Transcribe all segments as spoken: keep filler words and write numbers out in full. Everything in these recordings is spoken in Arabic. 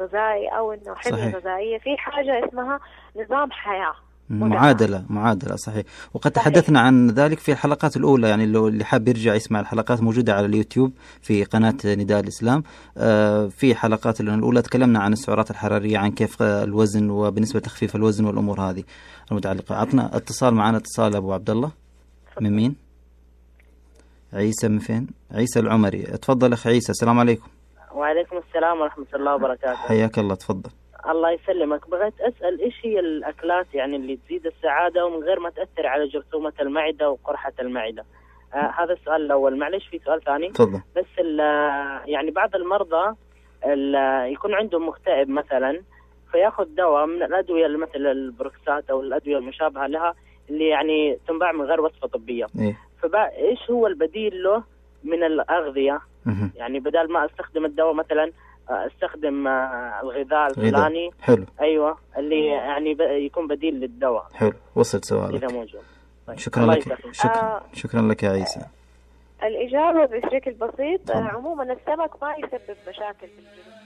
غذائي أو إنه حمية غذائية، في حاجة اسمها نظام حياة، معادلة معادلة صحيح. وقد صحيح. تحدثنا عن ذلك في الحلقات الأولى، يعني لو اللي حاب يرجع يسمع الحلقات موجودة على اليوتيوب في قناة نداء الإسلام. آه في حلقات الأولى تكلمنا عن السعرات الحرارية، عن كيف الوزن وبالنسبة لتخفيف الوزن والأمور هذه المتعلقة. عطنا اتصال، معنا اتصال أبو عبد الله. من مين؟ عيسى. من فين؟ عيسى العمري. تفضل أخ عيسى. السلام عليكم. وعليكم السلام ورحمة الله وبركاته. حياك الله. تفضل. الله يسلمك. بغيت أسأل إيش هي الأكلات يعني اللي تزيد السعادة ومن غير ما تأثر على جرثومة المعدة وقرحة المعدة؟ آه هذا السؤال الأول. معلش في سؤال ثاني. تفضل. بس يعني بعض المرضى يكون عندهم مكتئب مثلا، فياخذ دواء من الأدوية مثل البروكسات أو الأدوية المشابهة لها اللي يعني تنباع من غير وصفة طبية. إيه؟ فإيش هو البديل له من الأغذية؟ يعني بدل ما استخدم الدواء مثلا استخدم الغذاء الفلاني. حلو. ايوه اللي يعني يكون بديل للدواء. حلو. وصلت سؤالك. اذا موجود. طيب. شكرا لك. شكرا. آه شكرا لك يا عيسى. الإجابة بشكل بسيط. آه عموما السمك ما يسبب مشاكل في الجسم.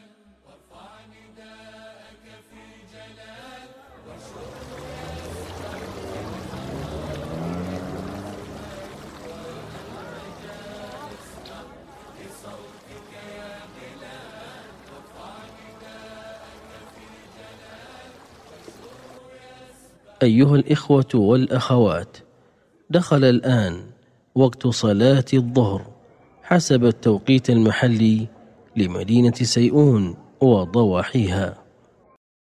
أيها الإخوة والأخوات، دخل الآن وقت صلاة الظهر حسب التوقيت المحلي لمدينة سيئون وضواحيها.